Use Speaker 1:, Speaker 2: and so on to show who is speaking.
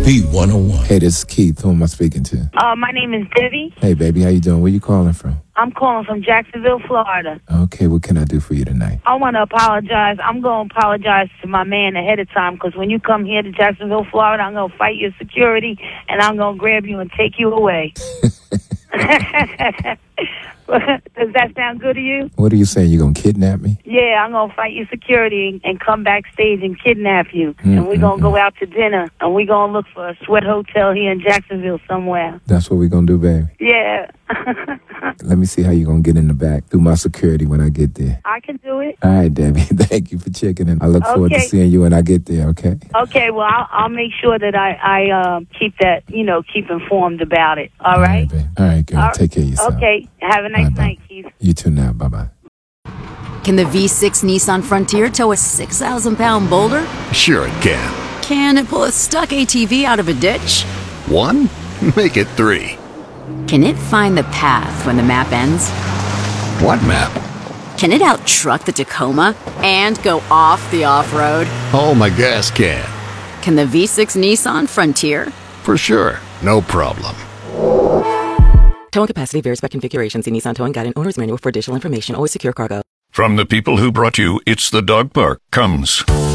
Speaker 1: B101.
Speaker 2: Hey, this is Keith. Who am I speaking to?
Speaker 3: My name is Debbie.
Speaker 2: Hey, baby, how you doing? Where you calling from?
Speaker 3: I'm calling from Jacksonville, Florida.
Speaker 2: Okay, what can I do for you tonight?
Speaker 3: I want to apologize. I'm going to apologize to my man ahead of time because when you come here to Jacksonville, Florida, I'm going to fight your security and I'm going to grab you and take you away. Does that sound good to you?
Speaker 2: What are you saying? You gonna kidnap me?
Speaker 3: Yeah, I'm going to fight your security and come backstage and kidnap you. And we're going to go out to dinner and we're going to look for a sweat hotel here in Jacksonville somewhere.
Speaker 2: That's what we gonna do, baby?
Speaker 3: Yeah.
Speaker 2: Let me see how you gonna get in the back through my security when I get there.
Speaker 3: I can do it.
Speaker 2: All right, Debbie. Thank you for checking in. I look forward to seeing you when I get there, okay?
Speaker 3: Okay, well, I'll make sure that I keep that, keep informed about it. All right?
Speaker 2: Baby. All right, girl. Take care of yourself.
Speaker 3: Okay. Have a nice night, Keith.
Speaker 2: You too now. Bye-bye.
Speaker 4: Can the V6 Nissan Frontier tow a 6,000-pound boulder?
Speaker 5: Sure it can.
Speaker 4: Can it pull a stuck ATV out of a ditch?
Speaker 5: 1? Make it 3.
Speaker 4: Can it find the path when the map ends?
Speaker 5: What map?
Speaker 4: Can it out-truck the Tacoma and go off the off-road?
Speaker 5: Oh, my gas can.
Speaker 4: Can the V6 Nissan Frontier?
Speaker 5: For sure. No problem.
Speaker 6: Towing capacity varies by configuration. See Nissan Towing Guide and Owner's Manual for additional information. Always secure cargo.
Speaker 7: From the people who brought you It's the Dog Park comes